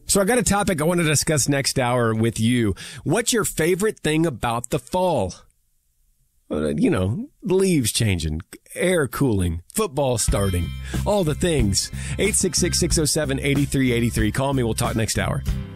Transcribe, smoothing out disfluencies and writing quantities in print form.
So I got a topic I want to discuss next hour with you. What's your favorite thing about the fall? The leaves changing, air cooling, football starting, all the things. 866-607-8383. Call me. We'll talk next hour.